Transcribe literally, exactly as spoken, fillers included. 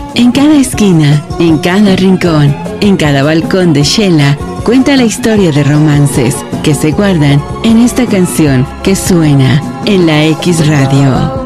En cada esquina, en cada rincón, en cada balcón de Shela, cuenta la historia de romances que se guardan en esta canción que suena en la X Radio.